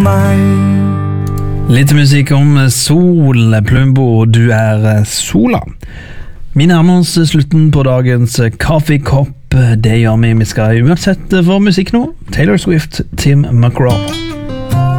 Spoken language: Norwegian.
Litt musikk om sol, Plumbo, du sola. Vi nærmer oss slutten på dagens kaffekopp. Det gjør vi skal uansett få musikk nå. Taylor Swift, Tim McGraw.